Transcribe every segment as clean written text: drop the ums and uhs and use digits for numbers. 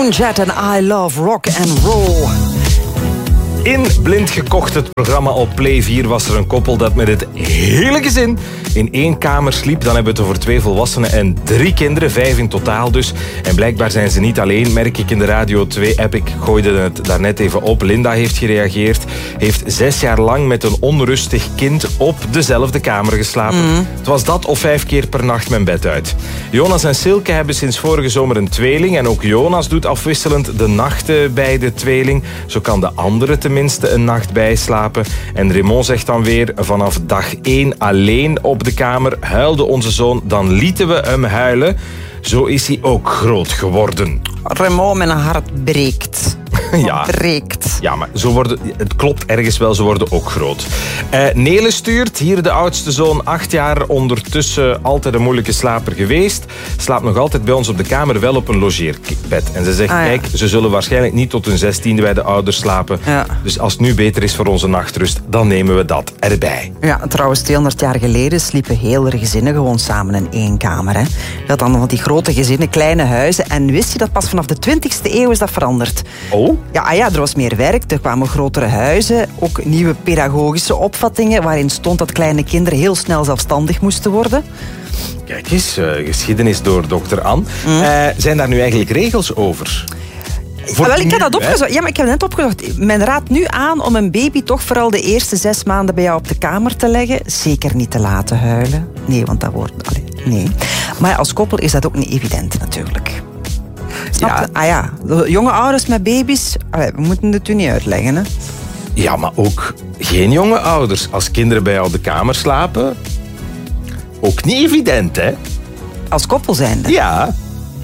Joan Jett en I Love Rock and Roll. In Blind Gekocht, het programma op Play 4, was er een koppel dat met het hele gezin in 1 kamer sliep. Dan hebben we het over 2 volwassenen en 3 kinderen, 5 in totaal dus. En blijkbaar zijn ze niet alleen, merk ik in de Radio 2-app. Ik gooide het daarnet even op. Linda heeft gereageerd. Heeft 6 jaar lang met een onrustig kind op dezelfde kamer geslapen. Het was dat of 5 keer per nacht mijn bed uit. Jonas en Silke hebben sinds vorige zomer een tweeling. En ook Jonas doet afwisselend de nachten bij de tweeling. Zo kan de andere tenminste een nacht bijslapen. En Raymond zegt dan weer, vanaf dag 1 alleen op de kamer. Huilde onze zoon, dan lieten we hem huilen. Zo is hij ook groot geworden. Raymond, mijn hart breekt. Ja. Breekt. Ja, maar zo worden, het klopt ergens wel, ze worden ook groot. Nele stuurt, hier de oudste zoon, 8 jaar, ondertussen altijd een moeilijke slaper geweest. Slaapt nog altijd bij ons op de kamer, wel op een logeerbed. En ze zegt, kijk, ze zullen waarschijnlijk niet tot hun 16e bij de ouders slapen. Ja. Dus als het nu beter is voor onze nachtrust, dan nemen we dat erbij. Ja, trouwens, 200 jaar geleden sliepen hele gezinnen gewoon samen in 1 kamer. Hè. Dat dan van die grote gezinnen, kleine huizen. En wist je dat pas vanaf de 20e eeuw is dat veranderd? Oh? Ja, er was meer werk, er kwamen grotere huizen, ook nieuwe pedagogische opvattingen waarin stond dat kleine kinderen heel snel zelfstandig moesten worden. Kijk eens, geschiedenis door dokter Anne. Zijn daar nu eigenlijk regels over? Wel, ik heb dat opgezocht. Ja, maar ik heb het net opgezocht. Men raadt nu aan om een baby toch vooral de eerste 6 maanden bij jou op de kamer te leggen. Zeker niet te laten huilen. Nee, want dat wordt... nee. Maar als koppel is dat ook niet evident natuurlijk. Snap je? De jonge ouders met baby's, we moeten het u niet uitleggen, hè? Ja, maar ook geen jonge ouders. Als kinderen bij jou op de kamer slapen, ook niet evident, hè? Als koppel zijnde? Ja.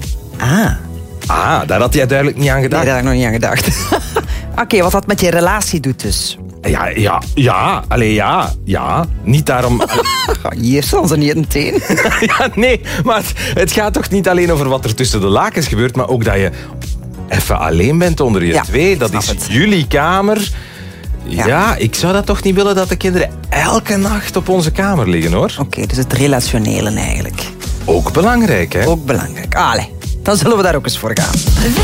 Daar had jij duidelijk niet aan gedacht. Nee, daar had ik nog niet aan gedacht. Oké, wat dat met je relatie doet dus. Ja. Niet daarom... Hier staan ze niet in het teen. Ja, nee, maar het gaat toch niet alleen over wat er tussen de lakens gebeurt, maar ook dat je even alleen bent onder je 2. Dat is jullie kamer. Ja, ik zou dat toch niet willen dat de kinderen elke nacht op onze kamer liggen, hoor. Oké, dus het relationele eigenlijk. Ook belangrijk, hè? Ook belangrijk. Allee, dan zullen we daar ook eens voor gaan.